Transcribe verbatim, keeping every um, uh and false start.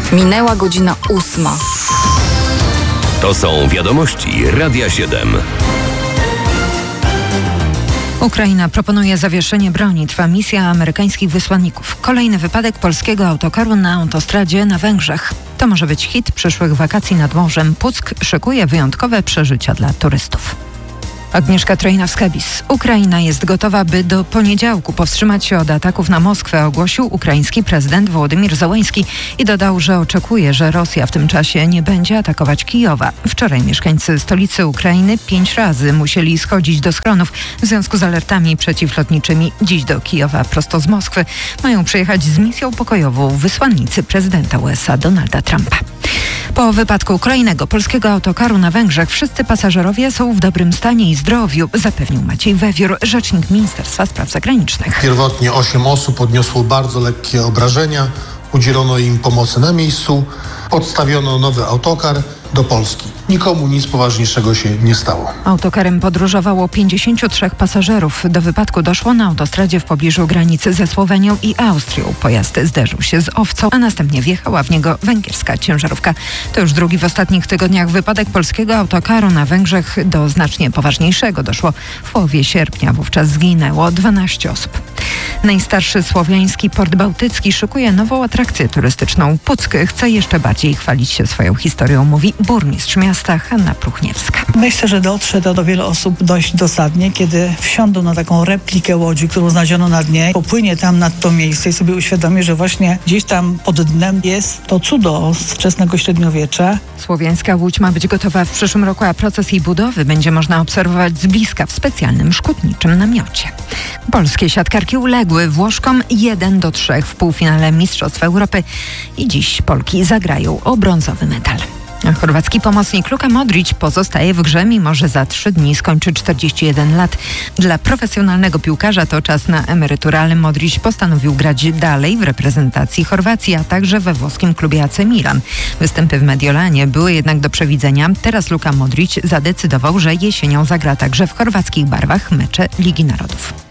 Minęła godzina ósma. To są wiadomości Radia siedem. Ukraina proponuje zawieszenie broni. Trwa misja amerykańskich wysłanników. Kolejny wypadek polskiego autokaru na autostradzie na Węgrzech. To może być hit przyszłych wakacji nad morzem. Puck szykuje wyjątkowe przeżycia dla turystów. Agnieszka Trojnowska-Bis. Ukraina jest gotowa, by do poniedziałku powstrzymać się od ataków na Moskwę, ogłosił ukraiński prezydent Wołodymyr Zełenski i dodał, że oczekuje, że Rosja w tym czasie nie będzie atakować Kijowa. Wczoraj mieszkańcy stolicy Ukrainy pięć razy musieli schodzić do schronów w związku z alertami przeciwlotniczymi. Dziś do Kijowa prosto z Moskwy mają przyjechać z misją pokojową wysłannicy prezydenta U S A Donalda Trumpa. Po wypadku kolejnego polskiego autokaru na Węgrzech wszyscy pasażerowie są w dobrym stanie i zdrowiu, zapewnił Maciej Wewiór, rzecznik Ministerstwa Spraw Zagranicznych. Pierwotnie osiem osób odniosło bardzo lekkie obrażenia, udzielono im pomocy na miejscu, odstawiono nowy autokar do Polski. Nikomu nic poważniejszego się nie stało. Autokarem podróżowało pięćdziesięciu trzech pasażerów. Do wypadku doszło na autostradzie w pobliżu granicy ze Słowenią i Austrią. Pojazd zderzył się z owcą, a następnie wjechała w niego węgierska ciężarówka. To już drugi w ostatnich tygodniach wypadek polskiego autokaru na Węgrzech. Do znacznie poważniejszego doszło w połowie sierpnia. Wówczas zginęło dwanaście osób. Najstarszy słowiański port bałtycki szykuje nową atrakcję turystyczną. Puck chce jeszcze bardziej chwalić się swoją historią, mówi burmistrz miasta Hanna Pruchniewska. Myślę, że dotrze to do wielu osób dość dosadnie, kiedy wsiądą na taką replikę łodzi, którą znaleziono na dnie, popłynie tam nad to miejsce i sobie uświadomi, że właśnie gdzieś tam pod dnem jest to cudo z wczesnego średniowiecza. Słowiańska łódź ma być gotowa w przyszłym roku, a proces jej budowy będzie można obserwować z bliska w specjalnym szkutniczym namiocie. Polskie siatkarki uległy Włoszkom jeden do trzech w półfinale Mistrzostw Europy i dziś Polki zagrają o brązowy medal. A chorwacki pomocnik Luka Modrić pozostaje w grze, mimo że za trzy dni skończy czterdzieści jeden lat. Dla profesjonalnego piłkarza to czas na emeryturę, ale Modrić postanowił grać dalej w reprezentacji Chorwacji, a także we włoskim klubie A C Milan. Występy w Mediolanie były jednak do przewidzenia. Teraz Luka Modrić zadecydował, że jesienią zagra także w chorwackich barwach mecze Ligi Narodów.